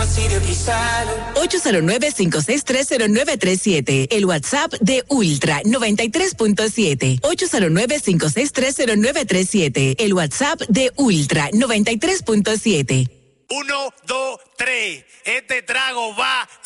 809-5630937. El WhatsApp de Ultra 93.7. 809-5630937. El WhatsApp de Ultra 93.7. 1, 2, 3. Este trago va